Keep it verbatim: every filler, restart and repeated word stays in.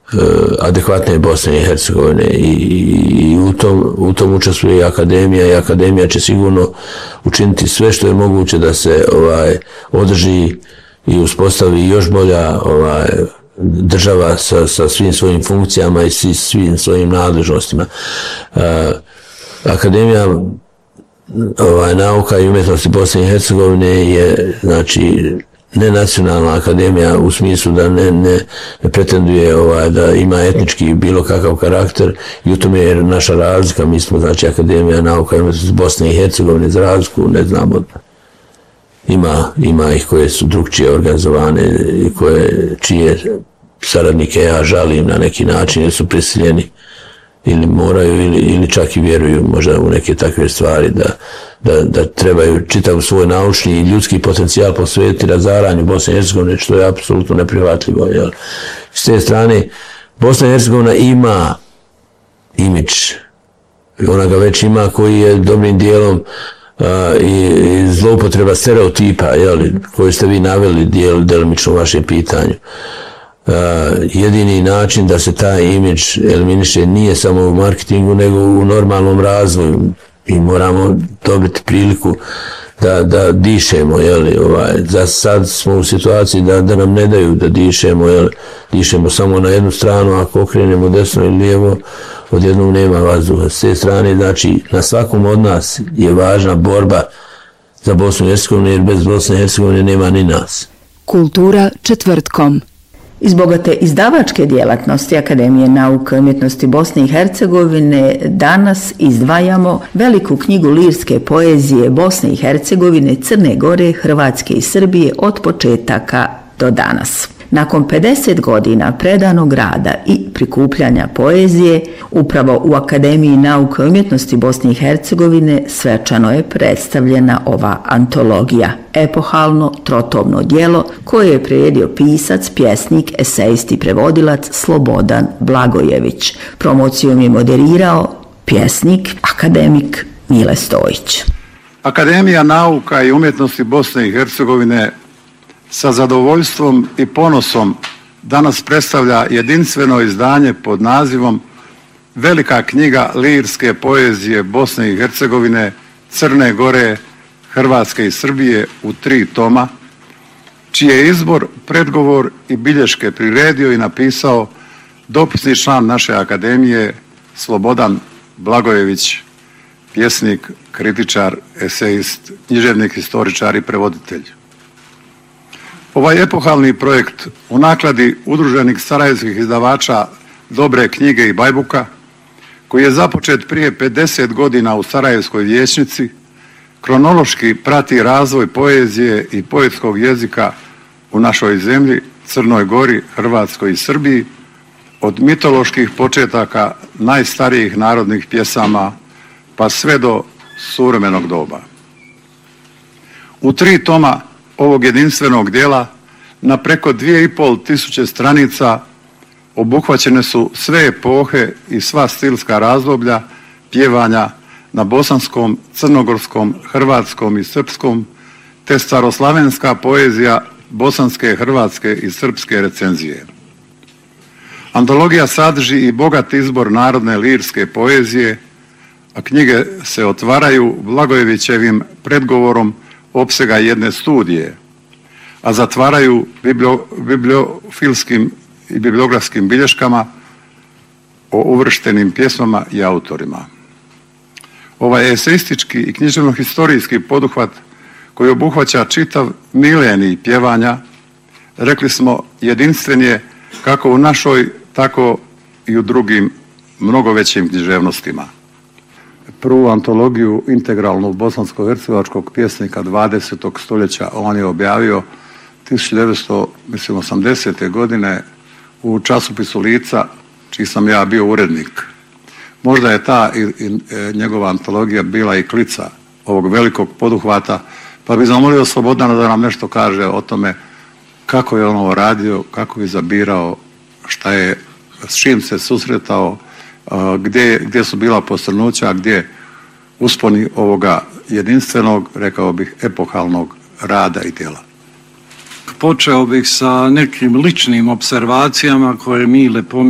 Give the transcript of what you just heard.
adekvatne Bosne i Hercegovine i, i u, tom, u tom učestvuje i akademija i akademija će sigurno učiniti sve što je moguće da se ovaj održi i uspostavi još bolja ovaj država sa, sa svim svojim funkcijama i svim svojim nadležnostima. Akademija ovaj, nauka i umjetnosti Bosne i Hercegovine je znači ne nacionalna akademija u smislu da ne, ne, ne pretenduje ovaj, da ima etnički bilo kakav karakter i u tome je naša razlika. Mi smo znači Akademija nauka i umjetnosti Bosne i Hercegovine za razliku, ne znamo, ima, ima ih koje su drugčije organizovane i koje, čije saradnike ja žalim na neki način jer su prisiljeni ili moraju ili, ili čak i vjeruju možda u neke takve stvari da, da, da trebaju čitav svoj naučni i ljudski potencijal posvetiti razaranju Bosne i Hercegovine, što je apsolutno neprihvatljivo. Jel? S te strane, Bosna i Hercegovina ima imidž, ona ga već ima koji je dobrim dijelom a, i, i zloupotreba stereotipa, jel, koju ste vi naveli dijel, delimično vaše pitanju. Uh, jedini način da se taj imidž eliminiše nije samo u marketingu nego u normalnom razvoju i moramo dobiti priliku da, da dišemo, jeli, ovaj, za sad smo u situaciji da, da nam ne daju da dišemo, jeli, dišemo samo na jednu stranu, ako okrenemo desno ili lijevo odjednom nema vazduha. S te strane, znači na svakom od nas je važna borba za Bosnu i Hercegovinu jer bez Bosne i Hercegovine nema ni nas. Kultura četvrtkom. Iz bogate izdavačke djelatnosti Akademije nauke i umjetnosti Bosne i Hercegovine danas izdvajamo veliku knjigu lirske poezije Bosne i Hercegovine, Crne Gore, Hrvatske i Srbije od početaka do danas. Nakon pedeset godina predanog rada i prikupljanja poezije, upravo u Akademiji nauke i umjetnosti Bosne i Hercegovine svečano je predstavljena ova antologija, epohalno trotomno djelo koje je priredio pisac, pjesnik, esejist i prevodilac Slobodan Blagojević. Promocijom je moderirao pjesnik, akademik Mile Stojić. Akademija nauka i umjetnosti Bosne i Hercegovine sa zadovoljstvom i ponosom danas predstavlja jedinstveno izdanje pod nazivom Velika knjiga lirske poezije Bosne i Hercegovine, Crne Gore, Hrvatske i Srbije u tri toma, čiji je izbor, predgovor i bilješke priredio i napisao dopisni član naše akademije Slobodan Blagojević, pjesnik, kritičar, esejist, književnik, historičar i prevoditelj. Ovaj epohalni projekt u nakladi udruženih sarajevskih izdavača Dobre knjige i Bajbuka, koji je započet prije pedeset godina u Sarajevskoj vijećnici, kronološki prati razvoj poezije i poetskog jezika u našoj zemlji, Crnoj Gori, Hrvatskoj i Srbiji, od mitoloških početaka najstarijih narodnih pjesama pa sve do suvremenog doba. U tri toma ovog jedinstvenog dijela na preko dvije i pol tisuće stranica obuhvaćene su sve epohe i sva stilska razdoblja pjevanja na bosanskom, crnogorskom, hrvatskom i srpskom, te staroslavenska poezija bosanske, hrvatske i srpske recenzije. Antologija sadrži i bogat izbor narodne lirske poezije, a knjige se otvaraju Blagojevićevim predgovorom opsega jedne studije, a zatvaraju biblio, bibliofilskim i bibliografskim bilješkama o uvrštenim pjesmama i autorima. Ovaj eseistički i književno-historijski poduhvat koji obuhvaća čitav milenij pjevanja, rekli smo, jedinstven je kako u našoj, tako i u drugim mnogo većim književnostima. Prvu antologiju integralnog bosansko-hercegovačkog pjesnika dvadesetog stoljeća on je objavio tisuću devetsto osamdesete godine u časopisu Lica, čiji sam ja bio urednik. Možda je ta i, i, njegova antologija bila i klica ovog velikog poduhvata, pa bih zamolio Slobodana da nam nešto kaže o tome kako je on ovo radio, kako je zabirao, šta je, s čim se susretao, Gdje, gdje su bila posrnuća, gdje usponi ovoga jedinstvenog, rekao bih, epohalnog rada i djela. Počeo bih sa nekim ličnim observacijama koje Mile pominje.